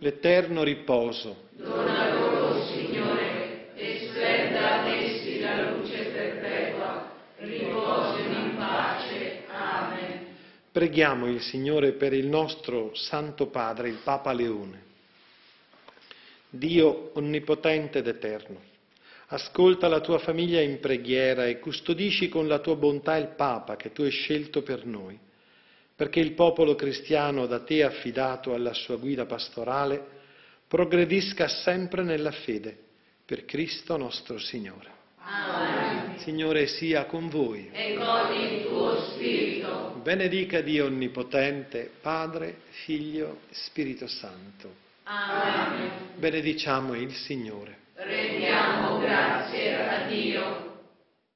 l'eterno riposo. Dona loro, Signore, e splenda ad essi la luce perpetua. Riposino in pace. Amen. Preghiamo il Signore per il nostro Santo Padre, il Papa Leone. Dio onnipotente ed eterno, ascolta la tua famiglia in preghiera e custodisci con la tua bontà il Papa che tu hai scelto per noi, perché il popolo cristiano da te affidato alla sua guida pastorale progredisca sempre nella fede, per Cristo nostro Signore. Amen. Signore sia con voi. E con il tuo spirito. Benedica Dio onnipotente, Padre, Figlio e Spirito Santo. Amen. Benediciamo il Signore. Rendiamo grazie a Dio.